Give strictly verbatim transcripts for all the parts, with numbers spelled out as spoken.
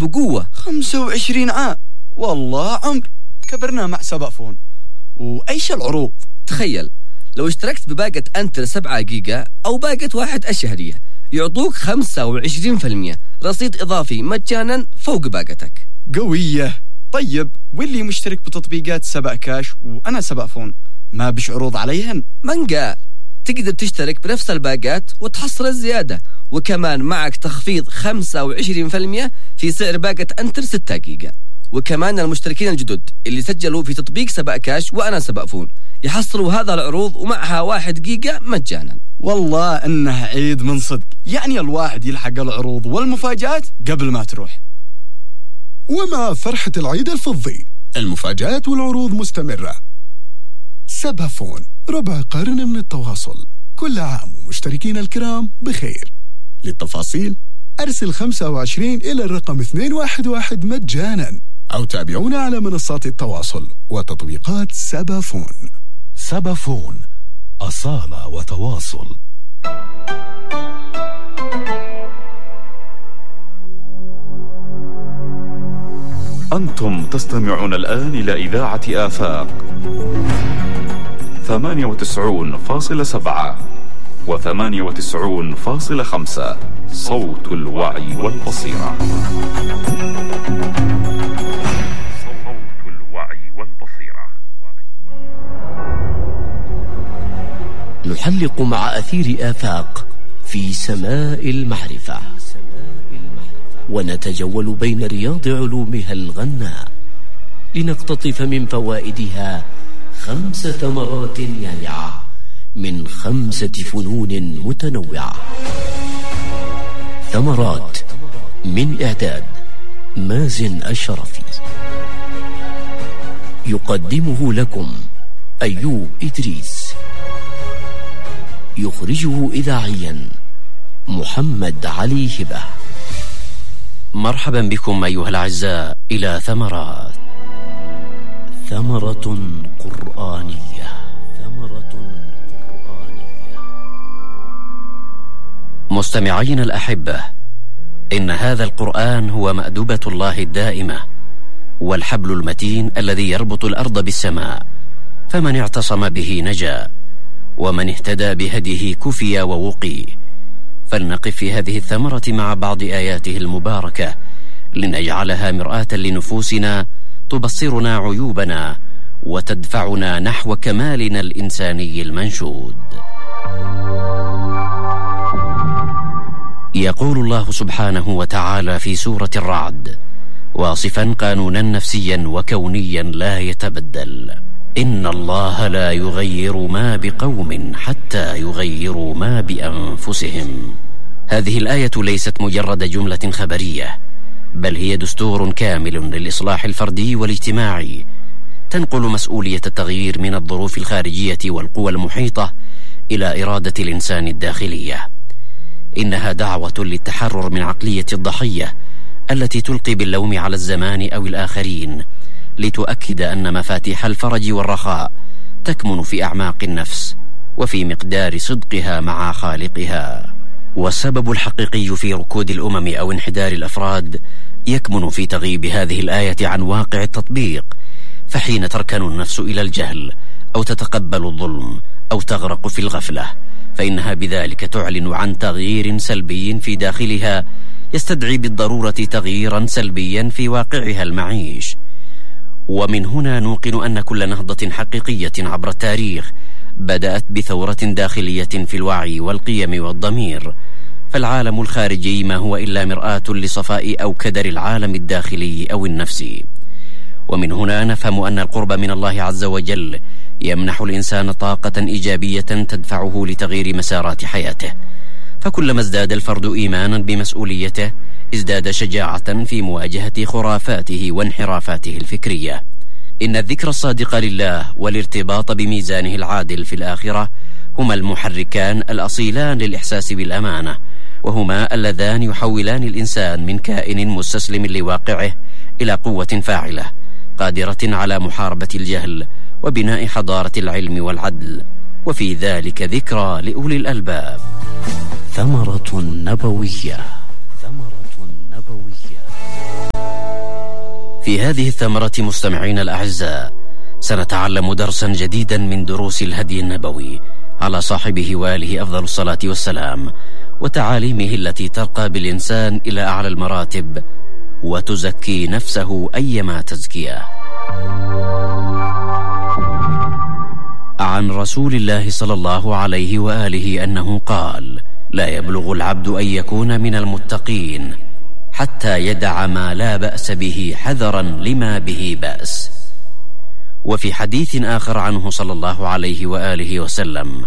بقوة. خمسة وعشرين عام والله عمر، كبرنا مع سبافون. وأيش العروض؟ تخيل لو اشتركت بباقة أنتر سبعة جيجا أو باقة واحد الشهرية يعطوك خمسة وعشرين بالمئة رصيد إضافي مجانا فوق باقتك. قوية. طيب واللي مشترك بتطبيقات سبأ كاش وأنا سبافون ما بش عروض عليهن؟ من قال؟ تقدر تشترك بنفس الباقات وتحصل الزيادة، وكمان معك تخفيض خمسة وعشرين بالمئة في سعر باقة أنتر ستة جيجا. وكمان المشتركين الجدد اللي سجلوا في تطبيق سبأ كاش وأنا سبأفون يحصلوا هذا العروض ومعها واحد جيجا مجانا. والله إنه عيد من صدق، يعني الواحد يلحق العروض والمفاجآت قبل ما تروح. ومع فرحة العيد الفضي المفاجآت والعروض مستمرة. سبافون، ربع قرن من التواصل، كل عام ومشتركين الكرام بخير. للتفاصيل أرسل خمسة وعشرين إلى الرقم اثنين واحد واحد مجانا، أو تابعونا على منصات التواصل وتطبيقات سبافون. سبافون، أصالة وتواصل. أنتم تستمعون الآن إلى إذاعة آفاق ثمانية وتسعون فاصلة سبعة وثمانية وتسعون فاصلة خمسة، صوت الوعي والبصيرة. صوت الوعي والبصيرة. نحلق مع أثير آفاق في سماء المعرفة، ونتجول بين رياض علومها الغناء لنقتطف من فوائدها خمس ثمرات يانعة من خمسة فنون متنوعة. ثمرات من إعداد مازن الشرفي، يقدمه لكم أيوب إدريس، يخرجه إذاعيا محمد علي هبة. مرحبا بكم أيها الأعزاء إلى ثمرات. ثمرة قرآنية. ثمرة قرآنية. مستمعين الأحبة، إن هذا القرآن هو مأدبة الله الدائمة والحبل المتين الذي يربط الأرض بالسماء، فمن اعتصم به نجا ومن اهتدى بهديه كفي ووقي. فلنقف في هذه الثمرة مع بعض آياته المباركة لنجعلها مرآة لنفوسنا تبصرنا عيوبنا وتدفعنا نحو كمالنا الإنساني المنشود. يقول الله سبحانه وتعالى في سورة الرعد واصفا قانونا نفسيا وكونيا لا يتبدل: إن الله لا يغير ما بقوم حتى يغيروا ما بأنفسهم. هذه الآية ليست مجرد جملة خبرية، بل هي دستور كامل للإصلاح الفردي والاجتماعي، تنقل مسؤولية التغيير من الظروف الخارجية والقوى المحيطة إلى إرادة الإنسان الداخلية. إنها دعوة للتحرر من عقلية الضحية التي تلقي باللوم على الزمان أو الآخرين، لتؤكد أن مفاتيح الفرج والرخاء تكمن في أعماق النفس وفي مقدار صدقها مع خالقها. والسبب الحقيقي في ركود الأمم أو انحدار الأفراد يكمن في تغيب هذه الآية عن واقع التطبيق. فحين تركن النفس إلى الجهل أو تتقبل الظلم أو تغرق في الغفلة، فإنها بذلك تعلن عن تغيير سلبي في داخلها يستدعي بالضرورة تغييرا سلبيا في واقعها المعيش. ومن هنا نوقن أن كل نهضة حقيقية عبر التاريخ بدأت بثورة داخلية في الوعي والقيم والضمير، فالعالم الخارجي ما هو إلا مرآة لصفاء أو كدر العالم الداخلي أو النفسي. ومن هنا نفهم أن القرب من الله عز وجل يمنح الإنسان طاقة إيجابية تدفعه لتغيير مسارات حياته، فكلما ازداد الفرد إيمانا بمسؤوليته ازداد شجاعة في مواجهة خرافاته وانحرافاته الفكرية. إن الذكر الصادق لله والارتباط بميزانه العادل في الآخرة هما المحركان الأصيلان للإحساس بالأمانة، وهما اللذان يحولان الإنسان من كائن مستسلم لواقعه إلى قوة فاعلة قادرة على محاربة الجهل وبناء حضارة العلم والعدل، وفي ذلك ذكرى لأولي الألباب. ثمرة نبوية. ثمرة نبوية. في هذه الثمرة مستمعين الأعزاء سنتعلم درسا جديدا من دروس الهدي النبوي على صاحبه وآله أفضل الصلاة والسلام، وتعاليمه التي ترقى بالإنسان إلى أعلى المراتب وتزكي نفسه أيما تزكيه. عن رسول الله صلى الله عليه وآله أنه قال: لا يبلغ العبد أن يكون من المتقين حتى يدع ما لا بأس به حذرا لما به بأس. وفي حديث آخر عنه صلى الله عليه وآله وسلم: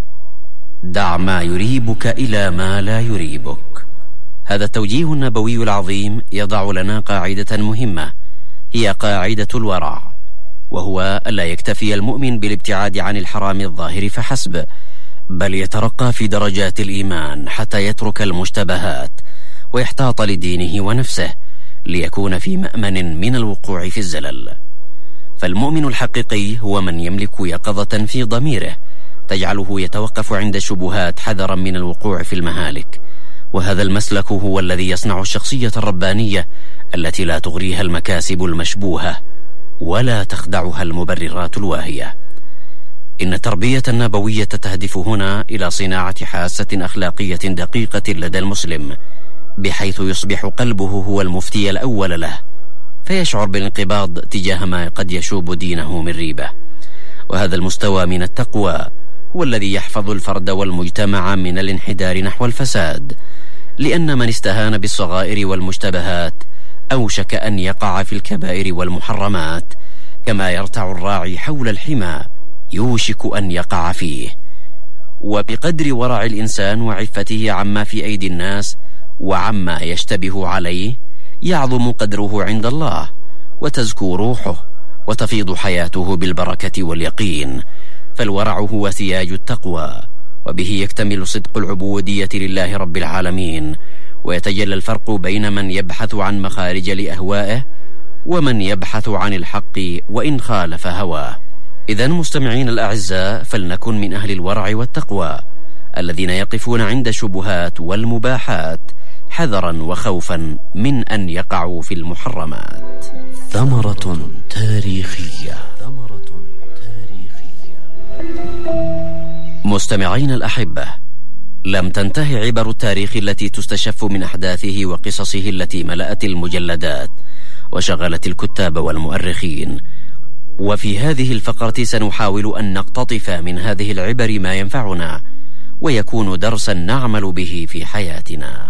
دع ما يريبك إلى ما لا يريبك. هذا التوجيه النبوي العظيم يضع لنا قاعدة مهمة، هي قاعدة الورع، وهو ألا يكتفي المؤمن بالابتعاد عن الحرام الظاهر فحسب، بل يترقى في درجات الإيمان حتى يترك المشتبهات ويحتاط لدينه ونفسه ليكون في مأمن من الوقوع في الزلل. فالمؤمن الحقيقي هو من يملك يقظة في ضميره تجعله يتوقف عند الشبهات حذرا من الوقوع في المهالك، وهذا المسلك هو الذي يصنع الشخصية الربانية التي لا تغريها المكاسب المشبوهة ولا تخدعها المبررات الواهية. إن التربية النبوية تهدف هنا إلى صناعة حاسة أخلاقية دقيقة لدى المسلم، بحيث يصبح قلبه هو المفتي الأول له، فيشعر بالانقباض تجاه ما قد يشوب دينه من ريبة. وهذا المستوى من التقوى هو الذي يحفظ الفرد والمجتمع من الانحدار نحو الفساد، لأن من استهان بالصغائر والمشتبهات أوشك أن يقع في الكبائر والمحرمات، كما يرتع الراعي حول الحمى يوشك أن يقع فيه. وبقدر ورع الإنسان وعفته عما في أيدي الناس وعما يشتبه عليه يعظم قدره عند الله، وتزكو روحه، وتفيض حياته بالبركة واليقين. فالورع هو سياج التقوى، وبه يكتمل صدق العبودية لله رب العالمين، ويتجلى الفرق بين من يبحث عن مخارج لأهوائه ومن يبحث عن الحق وإن خالف هواه. إذن مستمعين الأعزاء، فلنكن من أهل الورع والتقوى الذين يقفون عند الشبهات والمباحات حذرا وخوفا من أن يقعوا في المحرمات. ثمرة تاريخية. ثمرة تاريخية. مستمعين الأحبة، لم تنتهي عبر التاريخ التي تستشف من أحداثه وقصصه التي ملأت المجلدات وشغلت الكتاب والمؤرخين، وفي هذه الفقرة سنحاول أن نقتطف من هذه العبر ما ينفعنا ويكون درسا نعمل به في حياتنا.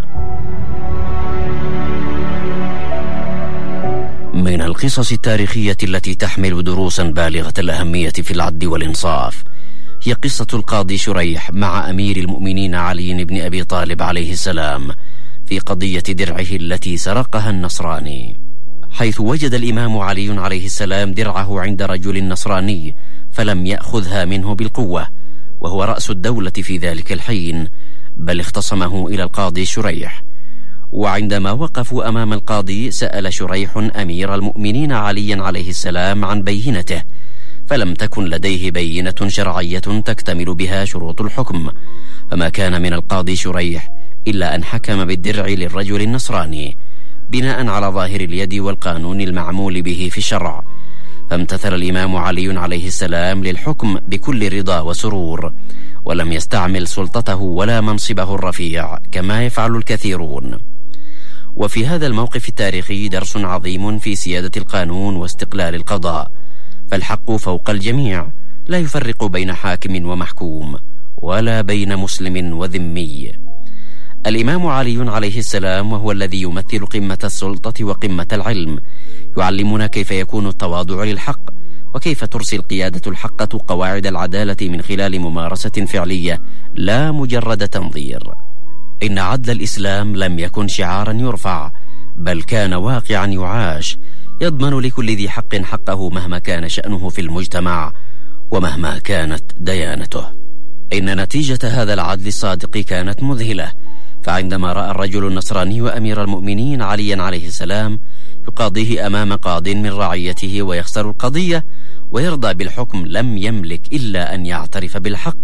من القصص التاريخية التي تحمل دروسا بالغة الأهمية في العدل والإنصاف هي قصة القاضي شريح مع أمير المؤمنين علي بن أبي طالب عليه السلام في قضية درعه التي سرقها النصراني، حيث وجد الإمام علي عليه السلام درعه عند رجل نصراني فلم يأخذها منه بالقوة، وهو رأس الدولة في ذلك الحين، بل اختصمه إلى القاضي شريح. وعندما وقفوا أمام القاضي سأل شريح أمير المؤمنين علي عليه السلام عن بينته، فلم تكن لديه بينة شرعية تكتمل بها شروط الحكم، فما كان من القاضي شريح إلا أن حكم بالدرع للرجل النصراني بناء على ظاهر اليد والقانون المعمول به في الشرع. فامتثل الإمام علي عليه السلام للحكم بكل رضا وسرور، ولم يستعمل سلطته ولا منصبه الرفيع كما يفعل الكثيرون. وفي هذا الموقف التاريخي درس عظيم في سيادة القانون واستقلال القضاء، فالحق فوق الجميع، لا يفرق بين حاكم ومحكوم ولا بين مسلم وذمي. الإمام علي عليه السلام وهو الذي يمثل قمة السلطة وقمة العلم يعلمنا كيف يكون التواضع للحق، وكيف ترسي القيادة الحقة قواعد العدالة من خلال ممارسة فعلية لا مجرد تنظير. إن عدل الإسلام لم يكن شعارا يرفع، بل كان واقعا يعاش، يضمن لكل ذي حق حقه مهما كان شأنه في المجتمع ومهما كانت ديانته. إن نتيجة هذا العدل الصادق كانت مذهلة، فعندما رأى الرجل النصراني وأمير المؤمنين عليا عليه السلام يقاضيه أمام قاض من رعيته ويخسر القضية ويرضى بالحكم، لم يملك إلا أن يعترف بالحق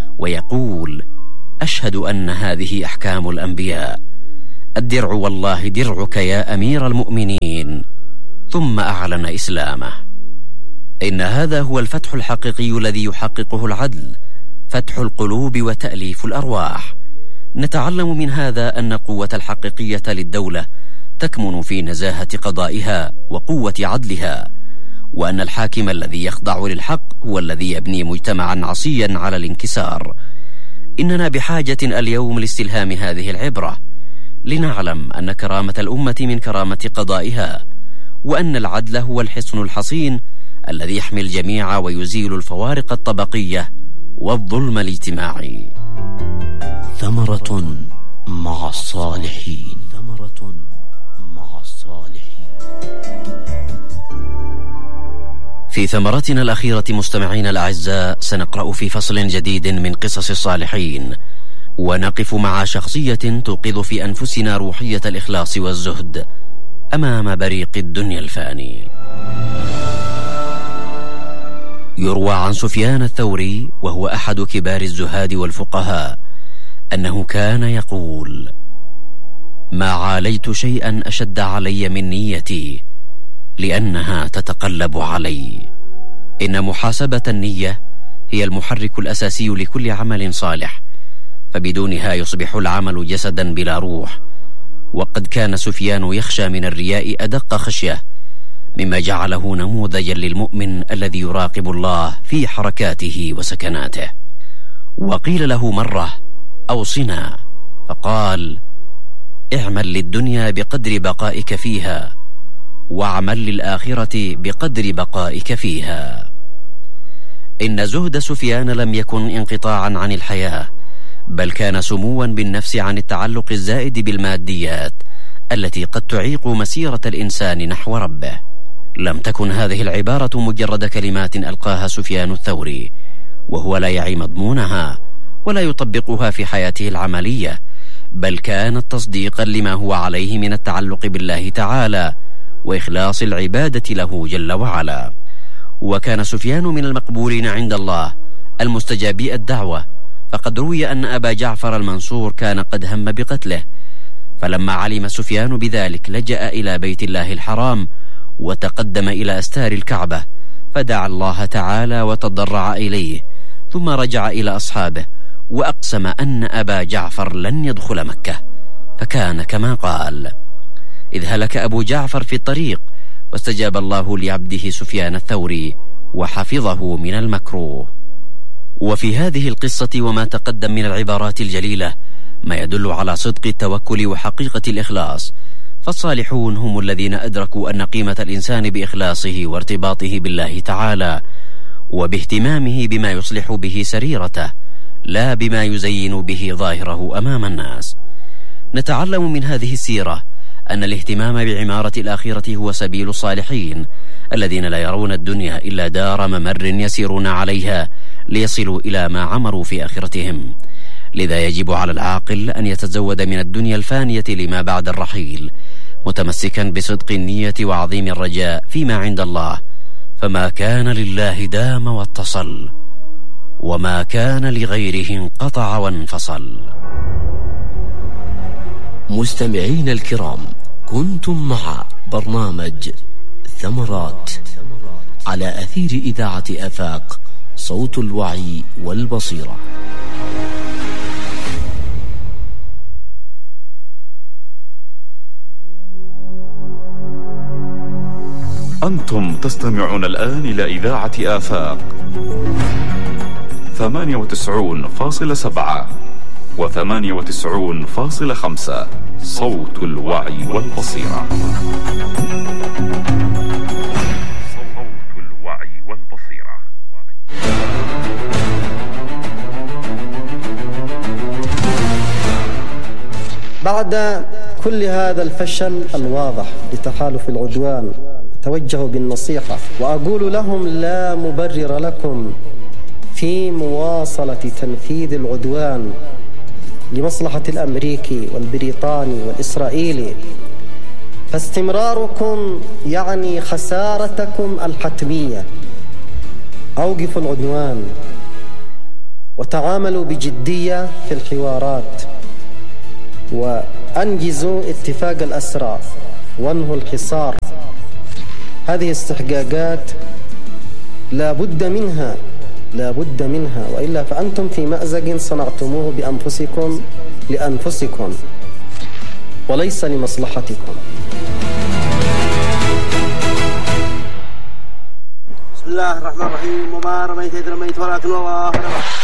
ويقول: أشهد أن هذه أحكام الأنبياء، الدرع والله درعك يا أمير المؤمنين. ثم أعلن إسلامه. إن هذا هو الفتح الحقيقي الذي يحققه العدل، فتح القلوب وتأليف الأرواح. نتعلم من هذا أن قوة الحقيقية للدولة تكمن في نزاهة قضائها وقوة عدلها، وأن الحاكم الذي يخضع للحق هو الذي يبني مجتمعا عصيا على الانكسار. إننا بحاجة اليوم لاستلهام هذه العبرة، لنعلم أن كرامة الأمة من كرامة قضائها، وأن العدل هو الحصن الحصين الذي يحمي الجميع ويزيل الفوارق الطبقية والظلم الاجتماعي. ثمرة مع الصالحين. ثمرة مع الصالحين. في ثمرتنا الأخيرة مستمعين الأعزاء، سنقرأ في فصل جديد من قصص الصالحين، ونقف مع شخصية توقظ في أنفسنا روحية الإخلاص والزهد أمام بريق الدنيا الفاني. يروى عن سفيان الثوري، وهو أحد كبار الزهاد والفقهاء، أنه كان يقول: ما عالجت شيئا أشد علي من نيتي، لأنها تتقلب علي. إن محاسبة النية هي المحرك الأساسي لكل عمل صالح، فبدونها يصبح العمل جسدا بلا روح. وقد كان سفيان يخشى من الرياء أدق خشية، مما جعله نموذجا للمؤمن الذي يراقب الله في حركاته وسكناته. وقيل له مرة: أوصنا، فقال: اعمل للدنيا بقدر بقائك فيها، واعمل للآخرة بقدر بقائك فيها. إن زهد سفيان لم يكن انقطاعا عن الحياة، بل كان سموا بالنفس عن التعلق الزائد بالماديات التي قد تعيق مسيرة الإنسان نحو ربه. لم تكن هذه العبارة مجرد كلمات ألقاها سفيان الثوري وهو لا يعي مضمونها ولا يطبقها في حياته العملية، بل كانت تصديقا لما هو عليه من التعلق بالله تعالى وإخلاص العبادة له جل وعلا. وكان سفيان من المقبولين عند الله المستجابي الدعوة، فقد روي أن أبا جعفر المنصور كان قد هم بقتله، فلما علم سفيان بذلك لجأ إلى بيت الله الحرام وتقدم إلى أستار الكعبة، فدعا الله تعالى وتضرع إليه، ثم رجع إلى أصحابه وأقسم أن أبا جعفر لن يدخل مكة، فكان كما قال: إذ هلك أبو جعفر في الطريق، واستجاب الله لعبده سفيان الثوري وحفظه من المكروه. وفي هذه القصة وما تقدم من العبارات الجليلة ما يدل على صدق التوكل وحقيقة الإخلاص، فالصالحون هم الذين أدركوا أن قيمة الإنسان بإخلاصه وارتباطه بالله تعالى، وباهتمامه بما يصلح به سريرته لا بما يزين به ظاهره أمام الناس. نتعلم من هذه السيرة أن الاهتمام بعمارة الآخرة هو سبيل الصالحين الذين لا يرون الدنيا إلا دار ممر يسيرون عليها ليصلوا إلى ما عمروا في آخرتهم. لذا يجب على العاقل أن يتزود من الدنيا الفانية لما بعد الرحيل، متمسكا بصدق النية وعظيم الرجاء فيما عند الله، فما كان لله دام واتصل، وما كان لغيره انقطع وانفصل. مستمعين الكرام، كنتم مع برنامج ثمرات على أثير إذاعة آفاق، صوت الوعي والبصيرة. أنتم تستمعون الآن إلى إذاعة آفاق ثمانية وتسعون فاصلة سبعة وثمانية وتسعون فاصلة خمسة، صوت الوعي والبصيرة. صوت الوعي والبصيرة. بعد كل هذا الفشل الواضح لتحالف العدوان، أتوجه بالنصيحة وأقول لهم: لا مبرر لكم في مواصلة تنفيذ العدوان لمصلحة الأمريكي والبريطاني والإسرائيلي، فاستمراركم يعني خسارتكم الحتمية. أوقفوا العدوان وتعاملوا بجدية في الحوارات، وأنجزوا اتفاق الأسرى، وانهوا الحصار، هذه استحقاقات لا بد منها لا بد منها وإلا فأنتم في مأزق صنعتموه بأنفسكم لأنفسكم وليس لمصلحتكم. بسم الله الرحمن الرحيم. وما رميت إذ رميت ولكن الله رمى.